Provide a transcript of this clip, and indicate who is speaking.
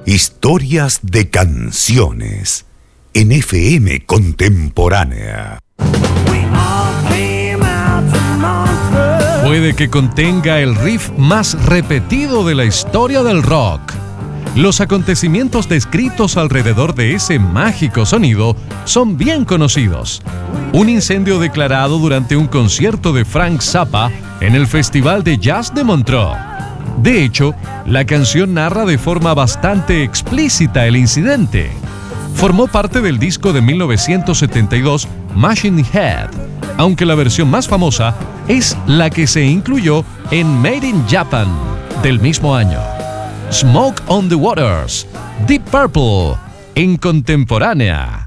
Speaker 1: Historias de canciones en FM Contemporánea.
Speaker 2: Puede que contenga el riff más repetido de la historia del rock. Los acontecimientos descritos alrededor de ese mágico sonido son bien conocidos. Un incendio declarado durante un concierto de Frank Zappa en el Festival de Jazz de Montreux. De hecho, la canción narra de forma bastante explícita el incidente. Formó parte del disco de 1972, Machine Head, aunque la versión más famosa es la que se incluyó en Made in Japan del mismo año. Smoke on the Waters, Deep Purple, en Contemporánea.